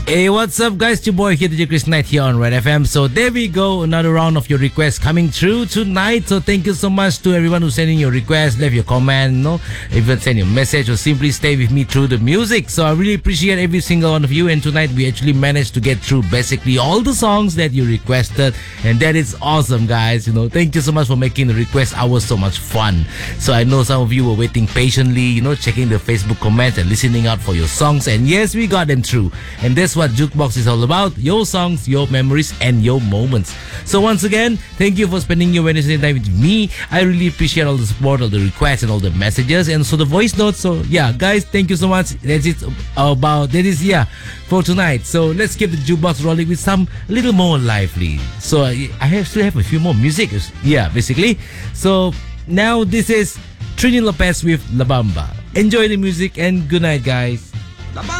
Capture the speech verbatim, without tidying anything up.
Hey, what's up, guys? It's your boy here, D J Chris Knight here on Red F M. So there we go, another round of your requests coming through tonight. So thank you so much to everyone who's sending your requests, left your comment, you know, even send your message or simply stay with me through the music. So I really appreciate every single one of you. And tonight we actually managed to get through basically all the songs that you requested, and that is awesome, guys. You know, thank you so much for making the request hours so much fun. So I know some of you were waiting patiently, you know, checking the Facebook comments and listening out for your songs. And yes, we got them through. And that's what Jukebox is all about: your songs, your memories, and your moments. So once again, thank you for spending your Wednesday night with me. I really appreciate all the support, all the requests, and all the messages, and so the voice notes. So yeah, guys, thank you so much. That's it about that is yeah for tonight. So let's keep the jukebox rolling with some a little more lively. So I have still have a few more music. Yeah, basically. So now this is Trini Lopez with La Bamba. Enjoy the music and good night, guys.